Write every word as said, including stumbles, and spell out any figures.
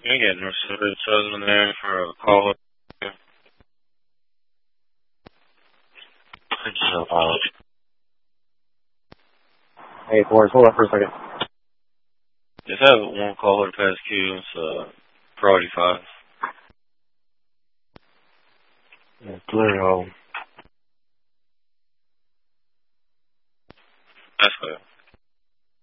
You get North Southern there for a call. So, uh, Hey, Forrest, hold on for a second. just have one caller past queue. It's uh, priority five. Yeah, clear home. That's clear.